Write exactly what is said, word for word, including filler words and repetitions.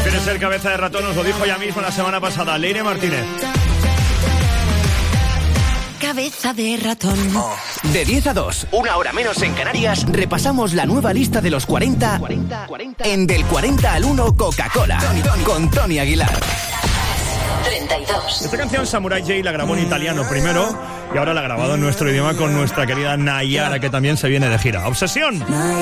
¿Prefieres ser cabeza de ratón? Nos lo dijo ya mismo la semana pasada Leire Martínez. Cabeza de ratón. De diez a dos, una hora menos en Canarias, repasamos la nueva lista de los cuarenta, cuarenta, cuarenta en Del cuarenta al uno Coca-Cola, con Tony Aguilar. treinta y dos. Esta canción Samurai J la grabó en italiano primero y ahora la ha grabado en nuestro idioma con nuestra querida Nayara, que también se viene de gira. ¡Obsesión!